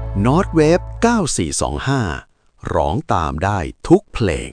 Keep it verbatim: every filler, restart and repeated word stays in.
Northwave เก้าสี่สองห้าร้องตามได้ทุกเพลง